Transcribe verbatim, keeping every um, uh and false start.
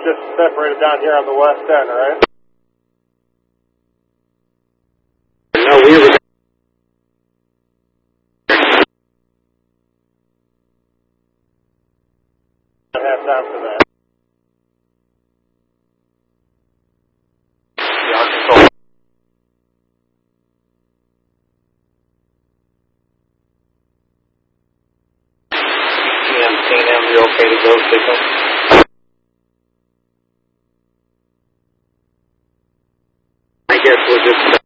just separated down here on the west end, right? No, we were... I have time for that. The Arkansas... T M, T M, you're okay to go, signal? I guess we'll just...